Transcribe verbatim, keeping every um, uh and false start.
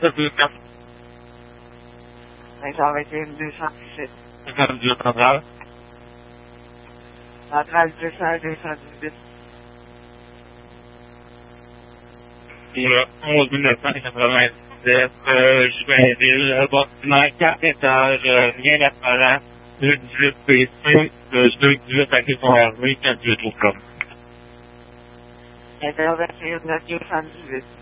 Ça peut faire Mais ça va être une deux cent dix-huit. soixante-dix centrale. Centrale deux cents, deux cent dix-huit. Pour le onze mille neuf cent quatre-vingt-sept, euh, Joinville, bâtiment quatre étages, euh, rien d'apparent, deux dix-huit P C, euh, deux dix-huit à son armée, quatre huit au com. Intervention neuf deux cent dix-huit.